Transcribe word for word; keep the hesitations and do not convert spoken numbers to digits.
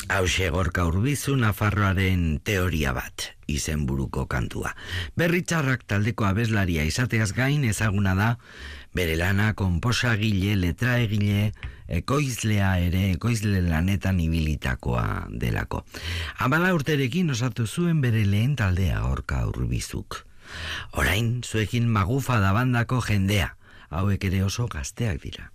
Hauxe Gorka Urbizu Nafarroaren teoria bat, izenburuko kantua. Berri Txarrak taldeko abeslaria izateaz gain ezaguna da, bere lana konposagile, letraegile, ekoizlea ere, ekoizle lanetan ibilitakoa delako. Hamala urterekin osatu zuen bere lehen taldea Gorka Urbizuk. Orain, zuekin Magufa da bandako jendea, hauek ere oso gazteak dira.